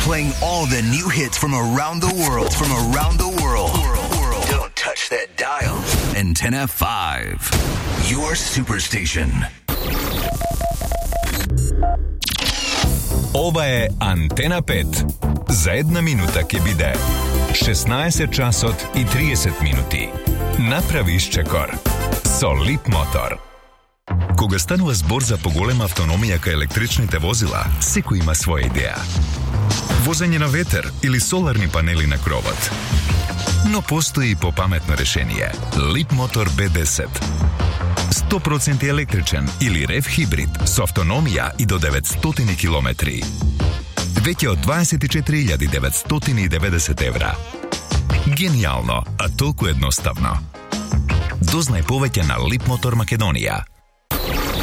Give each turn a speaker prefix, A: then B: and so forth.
A: Playing all the new hits from around the world. Don't touch that dial. Antenna 5. Your superstation.
B: Ova je Antena 5. За една минута ќе биде 16 часот и 30 минути. Направи изчекор со Лип Мотор. Кога станува збор за поголема автономија кај електричните возила, секој има своја идеја. Возење на ветер или соларни панели на кровот. Но постои и попаметно решение. Лип Мотор B10. 100% електричен или рев хибрид со автономија и до 900 километри. Веќе од 24.990 евра. Гениално, а толку едноставно. Дознај повеќе на Лип Мотор Македонија.